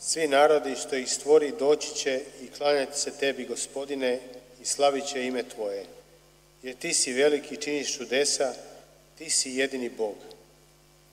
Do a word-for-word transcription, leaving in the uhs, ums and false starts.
Svi narodi što ih stvori doći će i klanjati se tebi, Gospodine, i slavit će ime Tvoje. Jer ti si veliki, činiš čudesa, ti si jedini Bog.